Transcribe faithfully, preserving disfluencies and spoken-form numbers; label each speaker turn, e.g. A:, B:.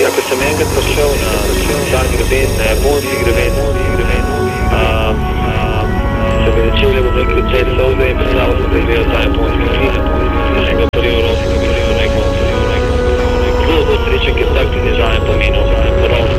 A: Ja, ko sem enkrat prišel na ta greben, na japonski greben, um, sem ga začel, da bom rekel, cel solde in predstavil sem, da gledal ta japonski film. Enega prvi evropskega, prvi rekel, zelo zelo srečen, ker tak tudi zame pomenil, ravno